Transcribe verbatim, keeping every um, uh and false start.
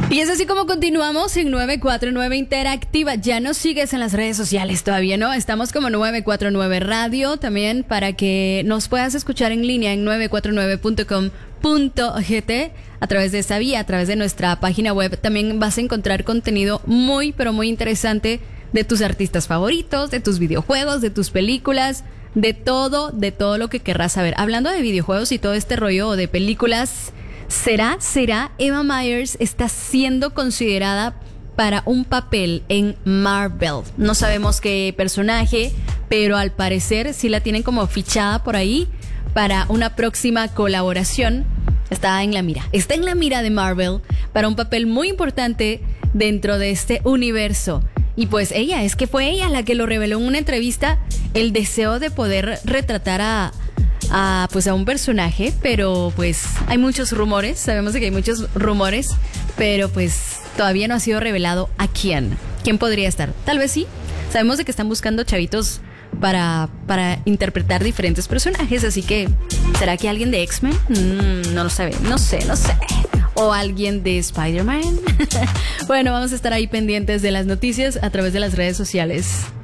Y es así como continuamos en nueve cuatro nueve Interactiva. Ya nos sigues en las redes sociales todavía, ¿no? Estamos como nueve cuatro nueve Radio también para que nos puedas escuchar en línea en nueve cuatro nueve punto com punto gt a través de esta vía, a través de nuestra página web. También vas a encontrar contenido muy, pero muy interesante de tus artistas favoritos, de tus videojuegos, de tus películas, de todo, de todo lo que querrás saber. Hablando de videojuegos y todo este rollo de películas, ¿será, será Emma Myers está siendo considerada para un papel en Marvel? No sabemos qué personaje, pero al parecer sí la tienen como fichada por ahí para una próxima colaboración. Está en la mira, está en la mira de Marvel para un papel muy importante dentro de este universo. Y pues ella, es que fue ella la que lo reveló en una entrevista, el deseo de poder retratar a, a, pues a un personaje, pero pues hay muchos rumores, sabemos de que hay muchos rumores, pero pues todavía no ha sido revelado a quién, quién podría estar. Tal vez sí, sabemos de que están buscando chavitos para, para interpretar diferentes personajes, así que ¿será que alguien de X-Men? Mm, no lo sabe, no sé, no sé. ¿O alguien de Spider-Man? Bueno, vamos a estar ahí pendientes de las noticias a través de las redes sociales.